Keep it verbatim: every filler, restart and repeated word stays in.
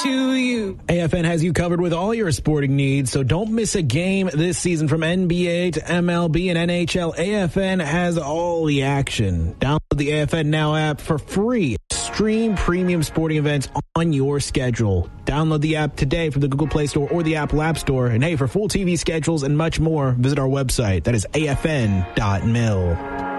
to you. A F N has you covered with all your sporting needs, so don't miss a game this season from N B A to M L B and N H L. A F N has all the action. Download the A F N Now app for free. Stream premium sporting events on your schedule. Download the app today from the Google Play Store or the Apple App Store. And hey, for full T V schedules and much more, visit our website. That is A F N dot mil.